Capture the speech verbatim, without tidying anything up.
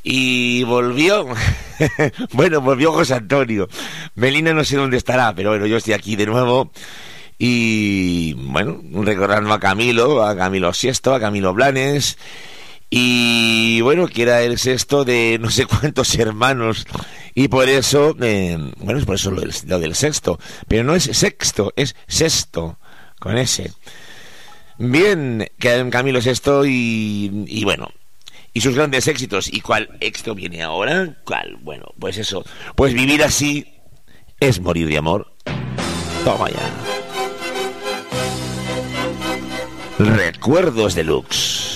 Y volvió, bueno, volvió José Antonio. Melina no sé dónde estará, pero bueno, yo estoy aquí de nuevo. Y bueno, recordando a Camilo, a Camilo sexto, a Camilo Blanes. Y bueno, que era el sexto de no sé cuántos hermanos. Y por eso, eh, bueno, es por eso lo del, lo del sexto. Pero no es sexto, es sexto, con ese. Bien, que Camilo sexto y, y bueno, y sus grandes éxitos. ¿Y cuál éxito viene ahora? ¿Cuál? Bueno, pues eso. Pues vivir así es morir de amor. Toma ya. Recuerdos deluxe.